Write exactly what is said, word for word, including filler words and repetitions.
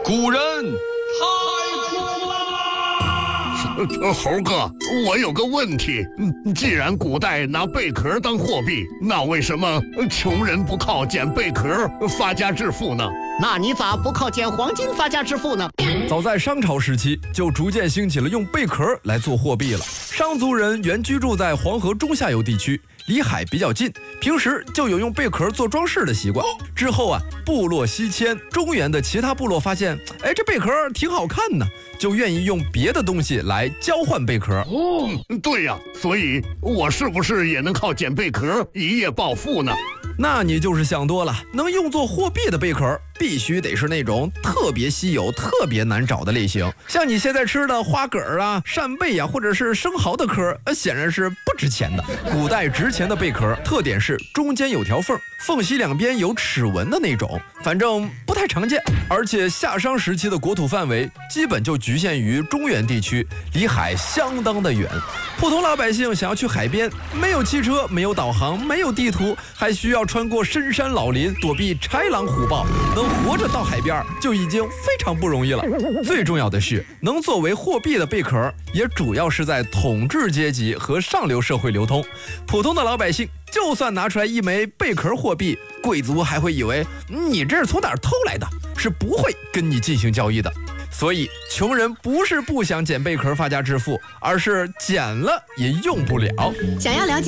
古人太苦了。 猴哥，我有个问题，既然古代拿贝壳当货币，那为什么穷人不靠捡贝壳发家致富呢？ 那你咋不靠捡黄金发家致富呢？ 早在商朝时期，就逐渐兴起了用贝壳来做货币了。商族人原居住在黄河中下游地区，离海比较近，平时就有用贝壳做装饰的习惯。之后啊，部落西迁，中原的其他部落发现，哎，这贝壳挺好看呢，就愿意用别的东西来交换贝壳。 哦，对呀，所以我是不是也能靠捡贝壳一夜暴富呢？ 那你就是想多了，能用作货币的贝壳必须得是那种特别稀有、特别难找的类型。像你现在吃的花蛤啊、扇贝啊，或者是生蚝的壳，呃，显然是不值钱的。古代值钱的贝壳特点是中间有条缝，缝隙两边有齿纹的那种，反正不太常见。而且夏商时期的国土范围基本就局限于中原地区，离海相当的远。普通老百姓想要去海边，没有汽车，没有导航，没有地图，还需要穿过深山老林，躲避豺狼虎豹，能活着到海边就已经非常不容易了。最重要的是，能作为货币的贝壳，也主要是在统治阶级和上流社会流通。普通的老百姓就算拿出来一枚贝壳货币，贵族还会以为你这是从哪儿偷来的，是不会跟你进行交易的。所以穷人不是不想捡贝壳发家致富，而是捡了也用不了。 想要了解